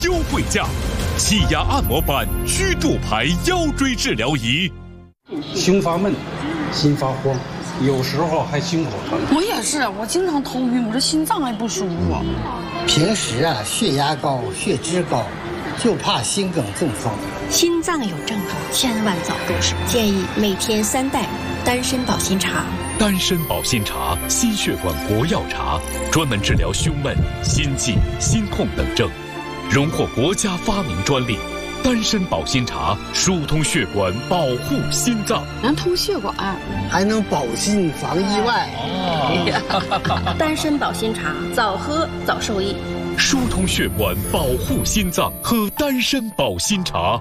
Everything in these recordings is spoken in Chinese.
优惠价，气压按摩板曲度牌腰椎治疗仪。 胸发闷，心发慌，有时候还心口疼。 我也是，我经常头晕，我这心脏还不舒服。 平时血压高、血脂高，就怕心梗中风。 心脏有症状，千万早入手。建议每天3袋丹参保心茶。 丹参保心茶，心血管国药茶，专门治疗胸闷、心悸、心痛等症，荣获国家发明专利。丹参保心茶疏通血管，保护心脏， 能通血管， 还能保心防意外。 丹参保心茶，早喝早受益。 疏通血管，保护心脏，喝丹参保心茶。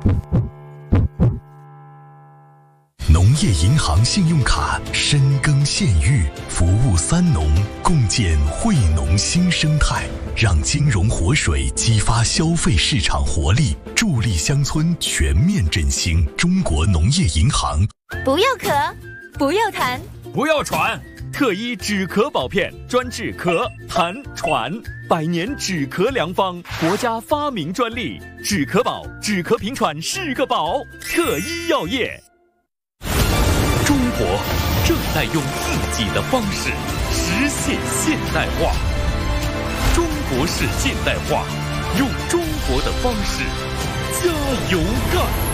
农业银行信用卡深耕县域，服务3农，共建惠农新生态，让金融活水激发消费市场活力，助力乡村全面振兴。中国农业银行。 不要咳，不要痰， 不要喘，特一止咳宝片，专治咳、痰、喘，100年止咳良方，国家发明专利。止咳宝，止咳平喘是个宝。特一药业。 中国正在用自己的方式实现现代化。中国式现代化，用中国的方式加油干！